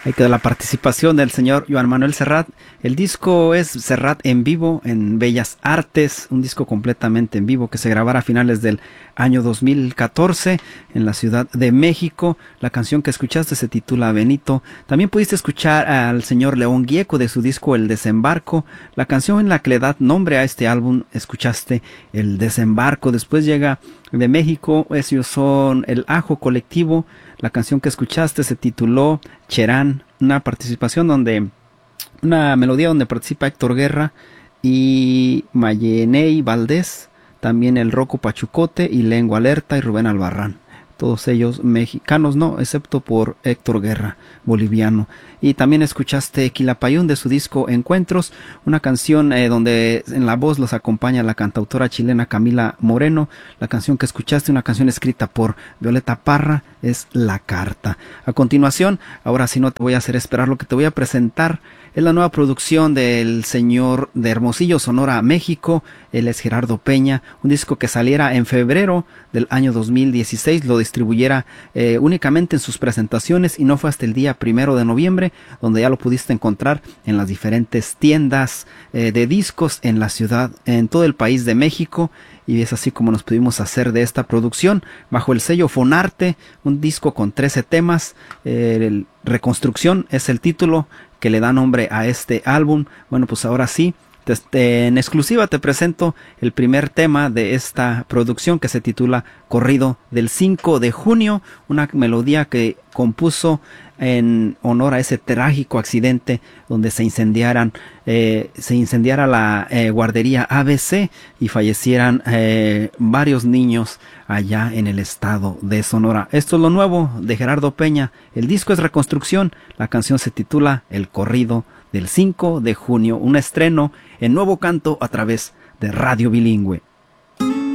Ahí queda la participación del señor Joan Manuel Serrat. El disco es Serrat en vivo en Bellas Artes, un disco completamente en vivo que se grabará a finales del año 2014 en la Ciudad de México. La canción que escuchaste se titula Benito. También pudiste escuchar al señor León Gieco de su disco El Desembarco. La canción en la que le da nombre a este álbum, escuchaste El Desembarco. Después llega de México, ellos son El Ajo Colectivo. La canción que escuchaste se tituló Cherán, una melodía donde participa Héctor Guerra y Mayeney Valdés, también el Rocco Pachucote y Lengua Alerta y Rubén Albarrán. Todos ellos mexicanos, no, excepto por Héctor Guerra, boliviano. Y también escuchaste Quilapayún de su disco Encuentros, una canción donde en la voz los acompaña la cantautora chilena Camila Moreno. La canción que escuchaste, una canción escrita por Violeta Parra, es La Carta. A continuación, ahora sí no te voy a hacer esperar, lo que te voy a presentar es la nueva producción del señor de Hermosillo, Sonora, México. Él es Gerardo Peña, un disco que saliera en febrero del año 2016, lo distribuyera únicamente en sus presentaciones y no fue hasta el día 1 de noviembre, donde ya lo pudiste encontrar en las diferentes tiendas de discos en la ciudad, en todo el país de México. Y es así como nos pudimos hacer de esta producción bajo el sello Fonarte, un disco con 13 temas. Reconstrucción es el título que le da nombre a este álbum. Bueno, pues ahora sí, en exclusiva te presento el primer tema de esta producción, que se titula Corrido del 5 de junio, una melodía que compuso en honor a ese trágico accidente donde se incendiara la guardería ABC y fallecieran varios niños allá en el estado de Sonora. Esto es lo nuevo de Gerardo Peña. El disco es Reconstrucción, la canción se titula El Corrido del 5 de junio, un estreno en Nuevo Canto a través de Radio Bilingüe.